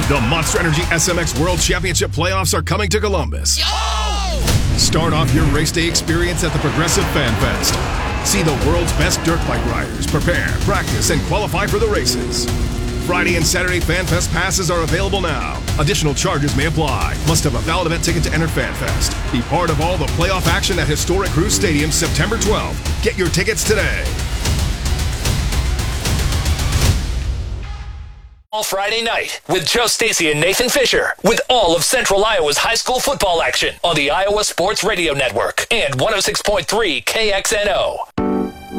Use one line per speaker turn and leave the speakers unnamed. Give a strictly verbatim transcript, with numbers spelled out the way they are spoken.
The Monster Energy S M X World Championship playoffs are coming to Columbus.
Yo!
Start off your race day experience at the Progressive Fan Fest. See the world's best dirt bike riders prepare, practice, and qualify for the races. Friday and Saturday Fan Fest passes are available now. Additional charges may apply. Must have a valid event ticket to enter Fan Fest. Be part of all the playoff action at Historic Cruise Stadium September twelfth. Get your tickets today.
All Friday night with Joe Stacy and Nathan Fisher with all of Central Iowa's high school football action on the Iowa Sports Radio Network and one oh six point three K X N O.